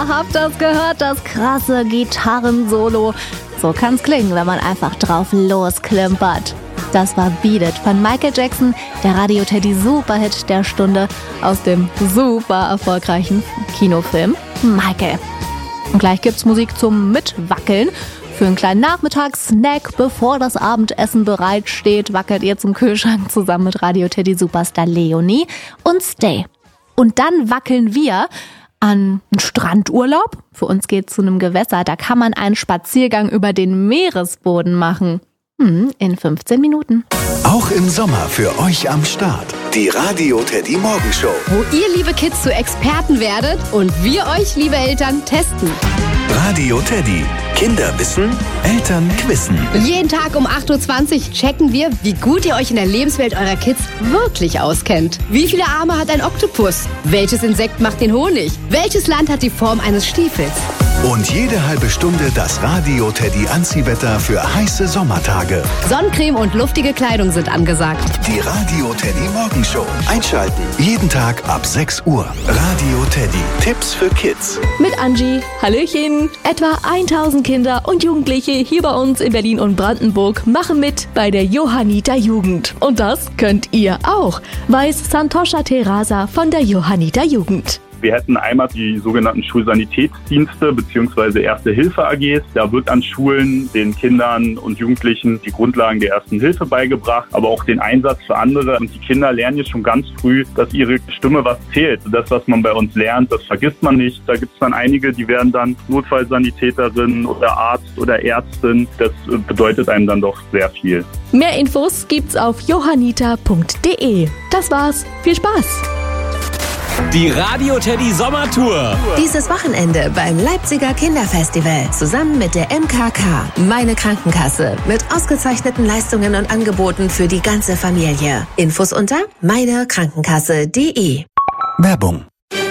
habt das gehört? Das krasse Gitarrensolo. So kann's klingen, wenn man einfach drauf losklimpert. Das war Beat It von Michael Jackson, der Radio Teddy Superhit der Stunde aus dem super erfolgreichen Kinofilm Michael. Und gleich gibt's Musik zum Mitwackeln. Für einen kleinen Nachmittagssnack, bevor das Abendessen bereitsteht, wackelt ihr zum Kühlschrank zusammen mit Radio Teddy Superstar Leonie und Stay. Und dann wackeln wir an einen Strandurlaub. Für uns geht's zu einem Gewässer, da kann man einen Spaziergang über den Meeresboden machen. In 15 Minuten. Auch im Sommer für euch am Start. Die Radio Teddy Morgenshow. Wo ihr, liebe Kids, zu Experten werdet und wir euch, liebe Eltern, testen. Radio Teddy. Kinder wissen, Eltern quizzen. Jeden Tag um 8.20 Uhr checken wir, wie gut ihr euch in der Lebenswelt eurer Kids wirklich auskennt. Wie viele Arme hat ein Oktopus? Welches Insekt macht den Honig? Welches Land hat die Form eines Stiefels? Und jede halbe Stunde das Radio Teddy Anziehwetter für heiße Sommertage. Sonnencreme und luftige Kleidung sind angesagt. Die Radio Teddy Morgenshow. Einschalten. Jeden Tag ab 6 Uhr. Radio Teddy. Tipps für Kids. Mit Angie. Hallöchen. Etwa 1000 Kinder und Jugendliche hier bei uns in Berlin und Brandenburg machen mit bei der Johanniter Jugend. Und das könnt ihr auch, weiß Santosha Terasa von der Johanniter Jugend. Wir hätten einmal die sogenannten Schulsanitätsdienste bzw. Erste-Hilfe-AGs. Da wird an Schulen den Kindern und Jugendlichen die Grundlagen der Ersten Hilfe beigebracht, aber auch den Einsatz für andere. Und die Kinder lernen jetzt schon ganz früh, dass ihre Stimme was zählt. Das, was man bei uns lernt, das vergisst man nicht. Da gibt es dann einige, die werden dann Notfallsanitäterin oder Arzt oder Ärztin. Das bedeutet einem dann doch sehr viel. Mehr Infos gibt's auf johanniter.de. Das war's. Viel Spaß! Die Radio Teddy Sommertour. Dieses Wochenende beim Leipziger Kinderfestival zusammen mit der MKK, meine Krankenkasse, mit ausgezeichneten Leistungen und Angeboten für die ganze Familie. Infos unter meinekrankenkasse.de. Werbung.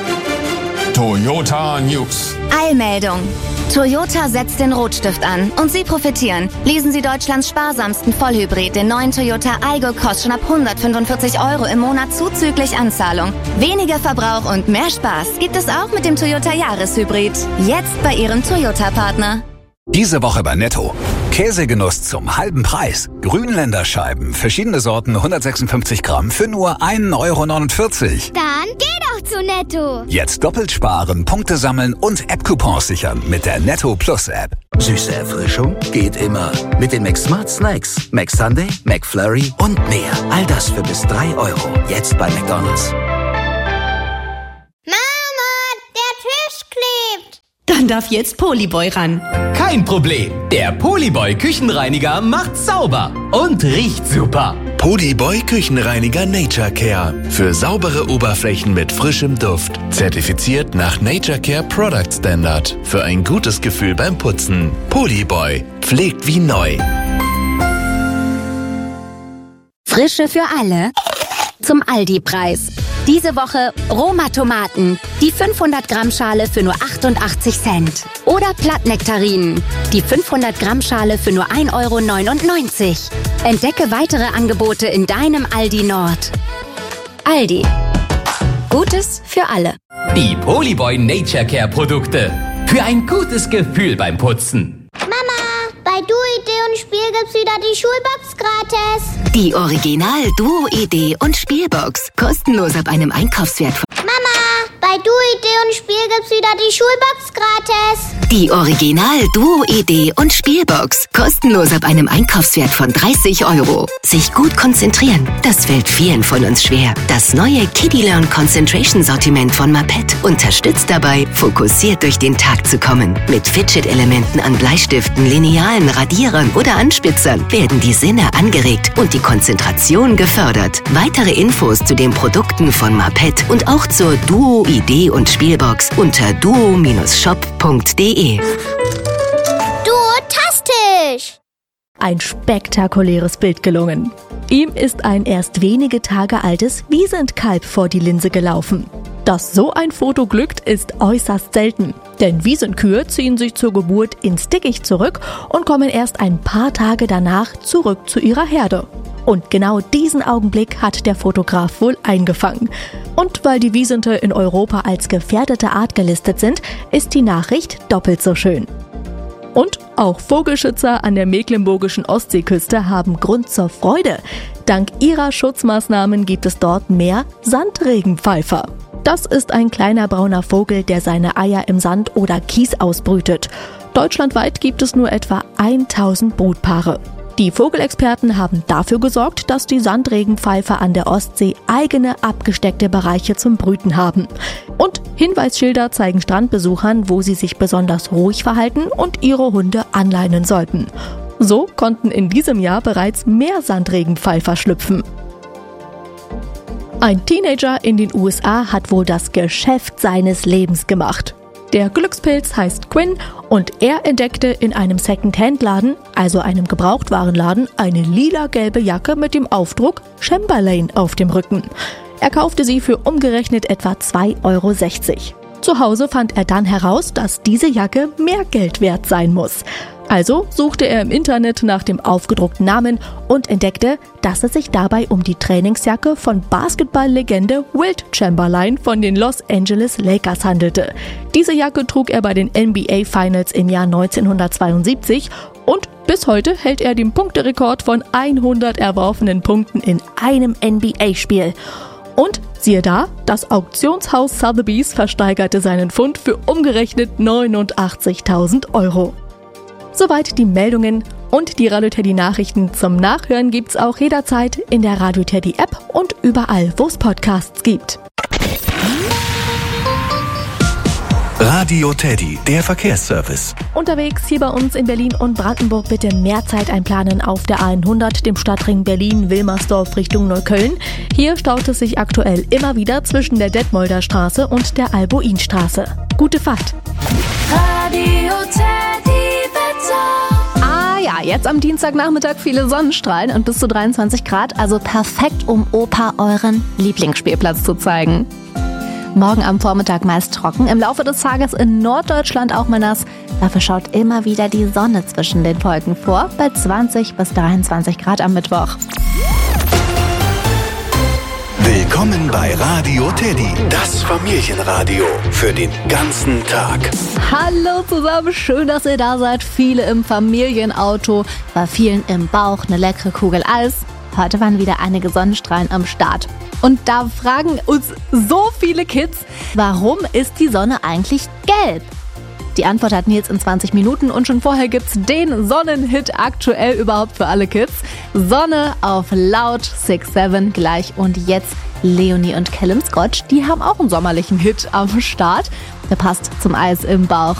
Toyota News. Eilmeldung. Toyota setzt den Rotstift an und Sie profitieren. Leasen Sie Deutschlands sparsamsten Vollhybrid, den neuen Toyota Aygo, kostet schon ab 145 € im Monat zuzüglich Anzahlung. Weniger Verbrauch und mehr Spaß gibt es auch mit dem Toyota Jahreshybrid. Jetzt bei Ihrem Toyota-Partner. Diese Woche bei Netto. Käsegenuss zum halben Preis. Grünländerscheiben, verschiedene Sorten, 156 Gramm für nur 1,49 €. Dann geh doch zu Netto. Jetzt doppelt sparen, Punkte sammeln und App-Coupons sichern mit der Netto Plus App. Süße Erfrischung geht immer. Mit den McSmart Snacks. McSunday, McFlurry und mehr. All das für bis 3 €. Jetzt bei McDonald's. Mama, der Tisch klebt. Dann darf jetzt Polyboy ran. Kein Problem. Der Polyboy Küchenreiniger macht sauber und riecht super. Polyboy Küchenreiniger Nature Care. Für saubere Oberflächen mit frischem Duft. Zertifiziert nach Nature Care Product Standard. Für ein gutes Gefühl beim Putzen. Polyboy. Pflegt wie neu. Frische für alle zum Aldi-Preis. Diese Woche Roma-Tomaten, die 500-Gramm-Schale für nur 88 Cent. Oder Plattnektarinen, die 500-Gramm-Schale für nur 1,99 €. Entdecke weitere Angebote in deinem Aldi Nord. Aldi. Gutes für alle. Die Polyboy Nature Care Produkte. Für ein gutes Gefühl beim Putzen. Mama, bei Duo-Idee und Spiel gibt's wieder die Schulbox gratis. Die Original Duo-Idee und Spielbox. Kostenlos ab einem Einkaufswert von... Mama, bei Duo-Idee und Spiel gibt's wieder die Schulbox gratis. Die Original Duo-Idee und Spielbox. Kostenlos ab einem Einkaufswert von 30 €. Sich gut konzentrieren, das fällt vielen von uns schwer. Das neue Kiddie Learn Concentration Sortiment von Mapet unterstützt dabei, fokussiert durch den Tag zu kommen. Mit Fidget-Elementen an Bleistiften, Linealen, Radierern oder Anspitzern werden die Sinne angeregt und die Konzentration gefördert. Weitere Infos zu den Produkten von Mapet und auch zur Duo-Idee und Spielbox unter duo-shop.de. Duotastisch! Ein spektakuläres Bild gelungen. Ihm ist ein erst wenige Tage altes Wiesentkalb vor die Linse gelaufen. Dass so ein Foto glückt, ist äußerst selten. Denn Wiesenkühe ziehen sich zur Geburt ins Dickicht zurück und kommen erst ein paar Tage danach zurück zu ihrer Herde. Und genau diesen Augenblick hat der Fotograf wohl eingefangen. Und weil die Wiesente in Europa als gefährdete Art gelistet sind, ist die Nachricht doppelt so schön. Und auch Vogelschützer an der mecklenburgischen Ostseeküste haben Grund zur Freude. Dank ihrer Schutzmaßnahmen gibt es dort mehr Sandregenpfeifer. Das ist ein kleiner brauner Vogel, der seine Eier im Sand oder Kies ausbrütet. Deutschlandweit gibt es nur etwa 1000 Brutpaare. Die Vogelexperten haben dafür gesorgt, dass die Sandregenpfeifer an der Ostsee eigene abgesteckte Bereiche zum Brüten haben. Und Hinweisschilder zeigen Strandbesuchern, wo sie sich besonders ruhig verhalten und ihre Hunde anleinen sollten. So konnten in diesem Jahr bereits mehr Sandregenpfeifer schlüpfen. Ein Teenager in den USA hat wohl das Geschäft seines Lebens gemacht. Der Glückspilz heißt Quinn und er entdeckte in einem Second-Hand-Laden, also einem Gebrauchtwarenladen, eine lila-gelbe Jacke mit dem Aufdruck Chamberlain auf dem Rücken. Er kaufte sie für umgerechnet etwa 2,60 €. Zu Hause fand er dann heraus, dass diese Jacke mehr Geld wert sein muss. Also suchte er im Internet nach dem aufgedruckten Namen und entdeckte, dass es sich dabei um die Trainingsjacke von Basketballlegende Wilt Chamberlain von den Los Angeles Lakers handelte. Diese Jacke trug er bei den NBA Finals im Jahr 1972 und bis heute hält er den Punkterekord von 100 erworfenen Punkten in einem NBA-Spiel. Und siehe da, das Auktionshaus Sotheby's versteigerte seinen Fund für umgerechnet 89.000 €. Soweit die Meldungen und die Radio Teddy Nachrichten zum Nachhören gibt's auch jederzeit in der Radio Teddy App und überall, wo es Podcasts gibt. Radio Teddy, der Verkehrsservice. Unterwegs hier bei uns in Berlin und Brandenburg bitte mehr Zeit einplanen auf der A100, dem Stadtring Berlin-Wilmersdorf Richtung Neukölln. Hier staut es sich aktuell immer wieder zwischen der Detmolder Straße und der Albuinstraße. Gute Fahrt! Radio Teddy Wetter. Ah ja, jetzt am Dienstagnachmittag viele Sonnenstrahlen und bis zu 23 Grad, also perfekt, um Opa euren Lieblingsspielplatz zu zeigen. Morgen am Vormittag meist trocken, im Laufe des Tages in Norddeutschland auch mal nass. Dafür schaut immer wieder die Sonne zwischen den Wolken vor, bei 20 bis 23 Grad am Mittwoch. Willkommen bei Radio Teddy, das Familienradio für den ganzen Tag. Hallo zusammen, schön, dass ihr da seid. Viele im Familienauto, bei vielen im Bauch eine leckere Kugel Eis. Heute waren wieder einige Sonnenstrahlen am Start. Und da fragen uns so viele Kids, warum ist die Sonne eigentlich gelb? Die Antwort hat Nils in 20 Minuten und schon vorher gibt's den Sonnenhit aktuell überhaupt für alle Kids. Sonne auf laut, 6-7 gleich und jetzt Leonie und Callum Scott, die haben auch einen sommerlichen Hit am Start. Der passt zum Eis im Bauch.